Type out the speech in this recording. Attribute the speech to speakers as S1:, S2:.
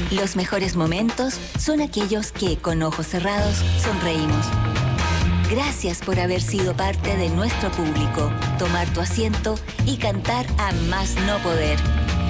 S1: Los mejores momentos son aquellos que, con ojos cerrados, sonreímos. Gracias por haber sido parte de nuestro público, tomar tu asiento y cantar a más no poder.